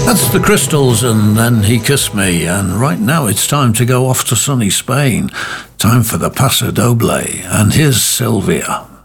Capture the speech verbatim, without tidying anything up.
That's the Crystals, and then He Kissed Me. And right now it's time to go off to sunny Spain. Time for the Paso Doble. And here's Sylvia.